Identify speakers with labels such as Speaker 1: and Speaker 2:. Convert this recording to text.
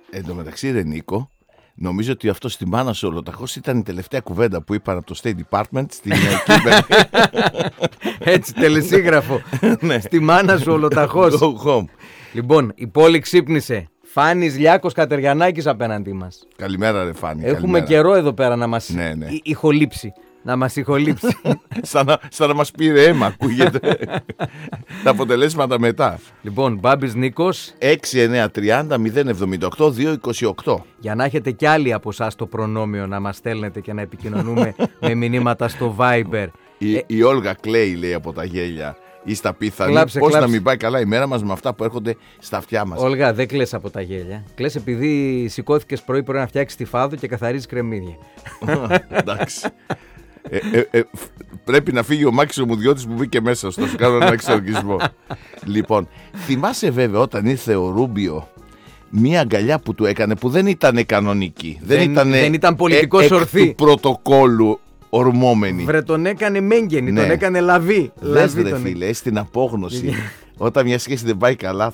Speaker 1: Εν τω μεταξύ, ρε Νίκο, νομίζω ότι αυτό στη μάνα σου ολοταχώς ήταν η τελευταία κουβέντα που είπαν από το State Department στην Κίμπερ.
Speaker 2: Έτσι, τελεσίγραφο.
Speaker 1: Ναι.
Speaker 2: Στη μάνα σου ολοταχώς.
Speaker 1: Go home.
Speaker 2: Λοιπόν, η πόλη ξύπνησε. Φάνης Λιάκος Κατεριανάκης απέναντί μας.
Speaker 1: Καλημέρα, ρε Φάνη.
Speaker 2: Έχουμε
Speaker 1: καλημέρα.
Speaker 2: καιρό εδώ πέρα να μας
Speaker 1: Ναι.
Speaker 2: ηχολείψει. Να μας ηχολείψει.
Speaker 1: Σαν να μας πήρε αίμα, ακούγεται. Τα αποτελέσματα μετά.
Speaker 2: Λοιπόν, Μπάμπης Νίκος.
Speaker 1: 6-9-30-078-228.
Speaker 2: Για να έχετε κι άλλοι από εσάς το προνόμιο να μας στέλνετε και να επικοινωνούμε με μηνύματα στο Viber.
Speaker 1: Η Όλγα κλαίει, λέει, από τα γέλια ή στα πίθανη.
Speaker 2: Κλάψε,
Speaker 1: Πώς
Speaker 2: κλάψε.
Speaker 1: να μην πάει καλά η μέρα μας με αυτά που έρχονται στα αυτιά μας.
Speaker 2: Όλγα, δεν κλαις από τα γέλια. Κλαις επειδή σηκώθηκες πρωί να φτιάξεις τη φάδο και καθαρίζεις κρεμμύδια.
Speaker 1: Εντάξει. Πρέπει να φύγει ο Μάκης ο Μουδιώτης που μπήκε μέσα στο κάνω ένα εξοργισμό. Λοιπόν, θυμάσαι βέβαια όταν ήρθε ο Ρούμπιο μία αγκαλιά που του έκανε που δεν ήταν κανονική.
Speaker 2: Δεν ήταν πολιτικός ορθή.
Speaker 1: Του πρωτοκόλου ορμόμενη.
Speaker 2: Βρε, τον έκανε μέγγενη,
Speaker 1: Ναι.
Speaker 2: τον έκανε λαβή.
Speaker 1: Λες, ρε φίλε, στην απόγνωση. Όταν μια σχέση δεν πάει καλά,